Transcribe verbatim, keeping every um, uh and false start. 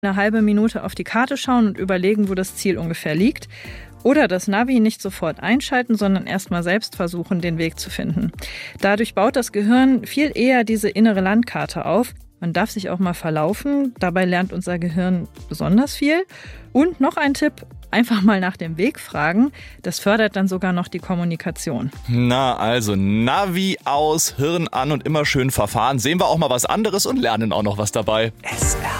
eine halbe Minute auf die Karte schauen und überlegen, wo das Ziel ungefähr liegt. Oder das Navi nicht sofort einschalten, sondern erstmal selbst versuchen, den Weg zu finden. Dadurch baut das Gehirn viel eher diese innere Landkarte auf. Man darf sich auch mal verlaufen, dabei lernt unser Gehirn besonders viel. Und noch ein Tipp, einfach mal nach dem Weg fragen, das fördert dann sogar noch die Kommunikation. Na also, Navi aus, Hirn an und immer schön verfahren. Sehen wir auch mal was anderes und lernen auch noch was dabei. S R